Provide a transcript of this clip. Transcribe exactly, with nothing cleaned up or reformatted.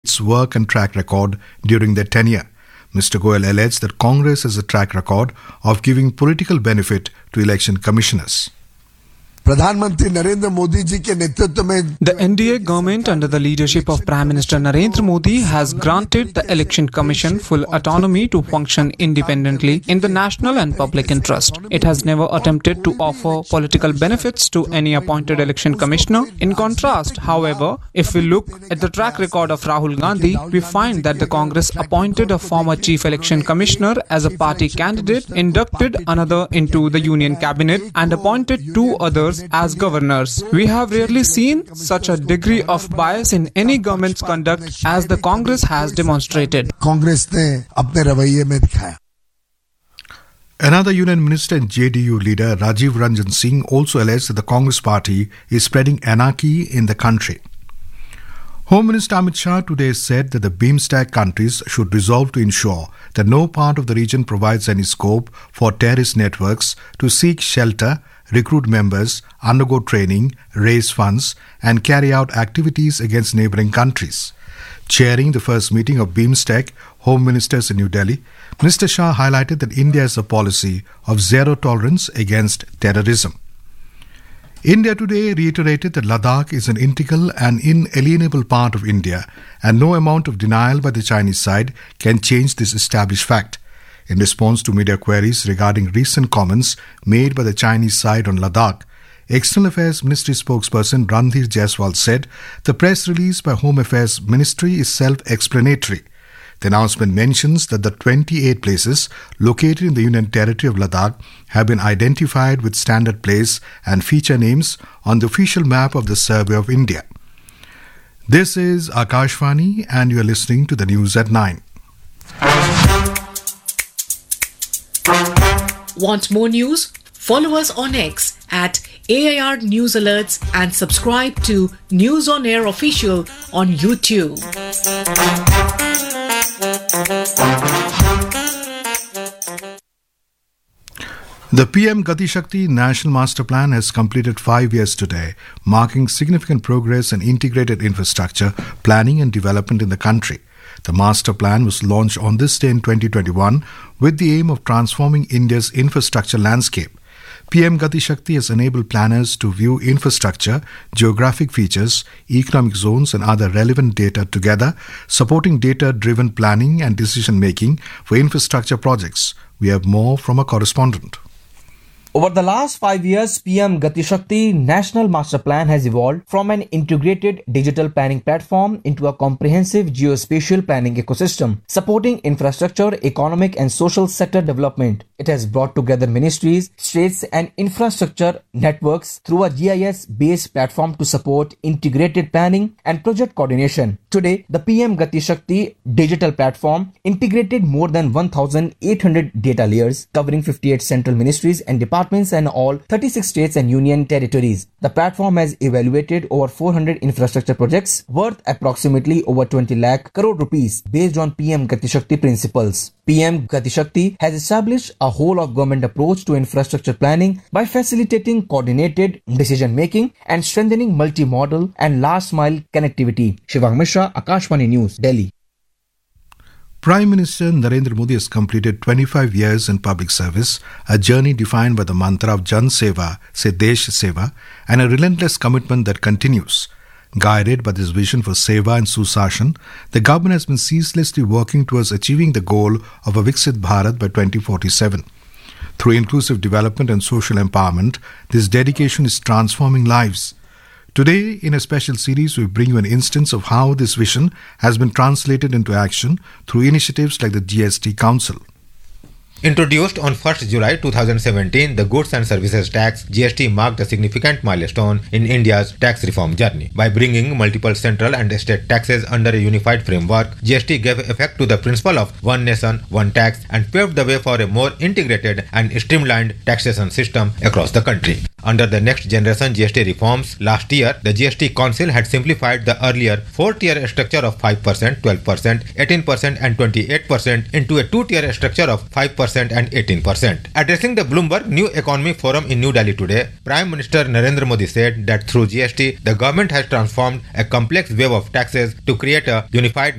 work and track record during their tenure. Mister Goyal alleged that Congress has a track record of giving political benefit to election commissioners. प्रधानमंत्री नरेंद्र मोदी जी के नेतृत्व में The N D A government under the leadership of Prime Minister Narendra Modi has granted the Election Commission full autonomy to function independently in the national and public interest. It has never attempted to offer political benefits to any appointed election commissioner. In contrast, however, if we look at the track record of Rahul Gandhi, we find that the Congress appointed a former chief election commissioner as a party candidate, inducted another into the union cabinet and appointed two others as governors. We have rarely seen such a degree of bias in any government's conduct as the Congress has demonstrated. Congress ने अपने रवैये में दिखाया. Another union minister and J D U leader Rajiv Ranjan Singh also alleged that the Congress party is spreading anarchy in the country. Home Minister Amit Shah today said that the BIMSTEC countries should resolve to ensure that no part of the region provides any scope for terrorist networks to seek shelter, recruit members, undergo training, raise funds, and carry out activities against neighbouring countries. Chairing the first meeting of BIMSTEC Home Ministers in New Delhi, Mister Shah highlighted that India has a policy of zero tolerance against terrorism. India today reiterated that Ladakh is an integral and inalienable part of India, and no amount of denial by the Chinese side can change this established fact. In response to media queries regarding recent comments made by the Chinese side on Ladakh, External Affairs Ministry spokesperson Randhir Jaiswal said the press release by Home Affairs Ministry is self-explanatory. The announcement mentions that the twenty-eight places located in the Union Territory of Ladakh have been identified with standard place and feature names on the official map of the Survey of India. This is Akashvani and you are listening to the news at nine. Want more news? Follow us on X at A I R News Alerts and subscribe to News on Air Official on YouTube. The P M Gati Shakti National Master Plan has completed five years today, marking significant progress in integrated infrastructure, planning and development in the country. The master plan was launched on this day in twenty twenty-one with the aim of transforming India's infrastructure landscape. P M Gati Shakti has enabled planners to view infrastructure, geographic features, economic zones and other relevant data together, supporting data-driven planning and decision-making for infrastructure projects. We have more from a correspondent. Over the last five years, P M Gati Shakti National Master Plan has evolved from an integrated digital planning platform into a comprehensive geospatial planning ecosystem, supporting infrastructure, economic and social sector development. It has brought together ministries, states and infrastructure networks through a G I S-based platform to support integrated planning and project coordination. Today, the P M Gati Shakti digital platform integrated more than one thousand eight hundred data layers, covering fifty-eight central ministries and departments and all thirty-six states and union territories. The platform has evaluated over four hundred infrastructure projects worth approximately over twenty lakh crore rupees based on P M Gati Shakti principles. P M Gati Shakti has established a whole of government approach to infrastructure planning by facilitating coordinated decision making and strengthening multi-modal and last mile connectivity. Shivang Mishra, Akashvani News, Delhi. Prime Minister Narendra Modi has completed twenty-five years in public service, a journey defined by the mantra of Jan Seva, Se Desh Seva, and a relentless commitment that continues. Guided by this vision for Seva and Susashan, the government has been ceaselessly working towards achieving the goal of a Viksit Bharat by twenty forty-seven. Through inclusive development and social empowerment, this dedication is transforming lives. Today, in a special series, we bring you an instance of how this vision has been translated into action through initiatives like the G S T Council. Introduced on first July two thousand seventeen, the Goods and Services Tax G S T marked a significant milestone in India's tax reform journey. By bringing multiple central and state taxes under a unified framework, G S T gave effect to the principle of one nation, one tax and paved the way for a more integrated and streamlined taxation system across the country. Under the next generation G S T reforms, last year, the G S T Council had simplified the earlier four-tier structure of five percent, twelve percent, eighteen percent and twenty-eight percent into a two-tier structure of five percent and eighteen percent. Addressing the Bloomberg New Economy Forum in New Delhi today, Prime Minister Narendra Modi said that through G S T, the government has transformed a complex web of taxes to create a unified